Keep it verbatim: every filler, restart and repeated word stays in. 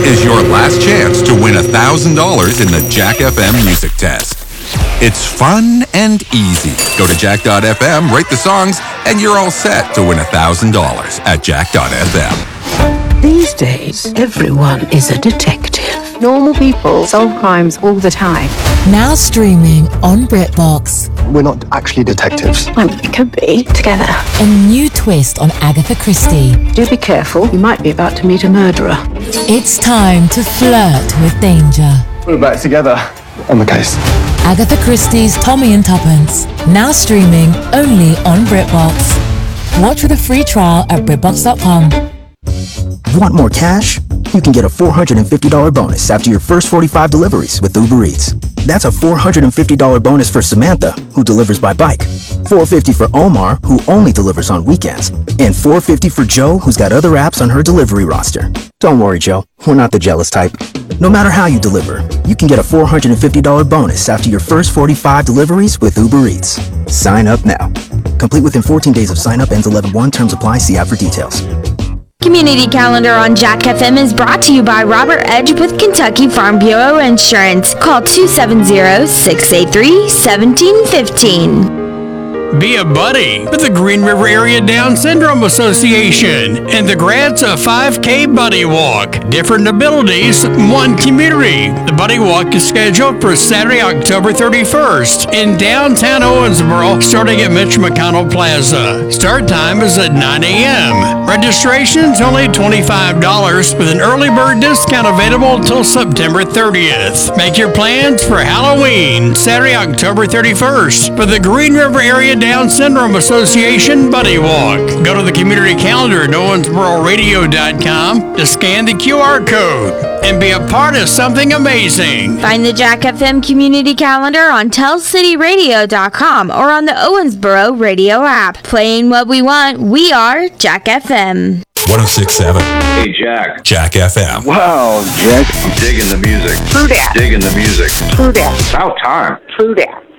is your last chance to win one thousand dollars in the Jack F M Music Test. It's fun and easy. Go to jack dot f m, rate the songs, and you're all set to win one thousand dollars at jack dot f m. These days, everyone is a detective. Normal people solve crimes all the time. Now streaming on BritBox. We're not actually detectives. Well, we could be together. A new twist on Agatha Christie. Do be careful. You might be about to meet a murderer. It's time to flirt with danger. We're back together on the case. Agatha Christie's Tommy and Tuppence. Now streaming only on BritBox. Watch with a free trial at britbox dot com. Want more cash? You can get a four hundred fifty dollars bonus after your first forty-five deliveries with Uber Eats. That's a four hundred fifty dollars bonus for Samantha, who delivers by bike, four hundred fifty dollars for Omar, who only delivers on weekends, and four hundred fifty dollars for Joe, who's got other apps on her delivery roster. Don't worry, Joe. We're not the jealous type. No matter how you deliver, you can get a four hundred fifty dollars bonus after your first forty-five deliveries with Uber Eats. Sign up now. Complete within fourteen days of sign up. Ends eleven one. Terms apply. See app for details. Community Calendar on Jack F M is brought to you by Robert Edge with Kentucky Farm Bureau Insurance. Call two seven zero, six eight three, one seven one five. Be a buddy with the Green River Area Down Syndrome Association and the grants a five K Buddy Walk. Different abilities, one community. The Buddy Walk is scheduled for Saturday, October thirty-first in downtown Owensboro, starting at Mitch McConnell Plaza. Start time is at nine a.m. Registration's only twenty-five dollars with an early bird discount available until September thirtieth. Make your plans for Halloween, Saturday, October thirty-first for the Green River Area Down Syndrome Association Buddy Walk. Go to the community calendar at owensboro radio dot com to scan the Q R code and be a part of something amazing. Find the Jack F M Community Calendar on tell city radio dot com or on the Owensboro Radio app. Playing what we want, we are Jack F M. one oh six point seven. Hey, Jack. Jack F M. Wow, Jack. I'm digging the music. True that. Digging the music. True that. About time. True that.